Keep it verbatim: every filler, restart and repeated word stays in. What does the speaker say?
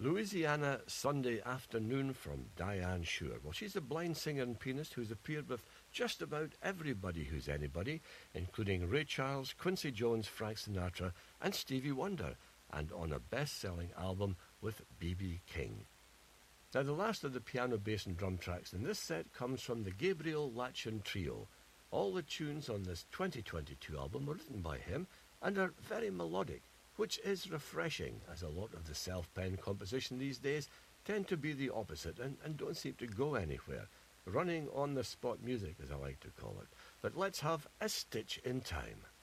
Louisiana Sunday Afternoon from Diane Shure. Well, she's a blind singer and pianist who's appeared with just about everybody who's anybody, including Ray Charles, Quincy Jones, Frank Sinatra, and Stevie Wonder, and on a best-selling album with B B King. Now, the last of the piano, bass and drum tracks in this set comes from the Gabriel Latchin Trio. All the tunes on this twenty twenty-two album were written by him and are very melodic, which is refreshing, as a lot of the self-penned composition these days tend to be the opposite and, and don't seem to go anywhere. Running on the spot music, as I like to call it. But let's have A Stitch in Time.